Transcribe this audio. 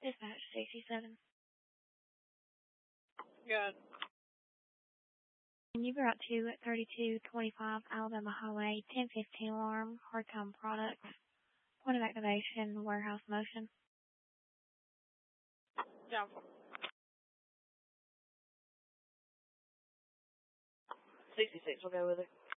Dispatch 67. Good. And you brought to 3225 Alabama Highway, 1015 alarm, hard time products, point of activation, warehouse motion. Yeah. 66, we'll go with it.